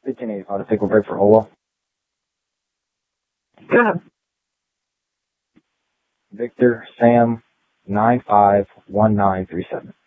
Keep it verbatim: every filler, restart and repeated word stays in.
fifteen eighty-five to take a break for Ola. Go ahead. Victor Sam nine five one nine three seven.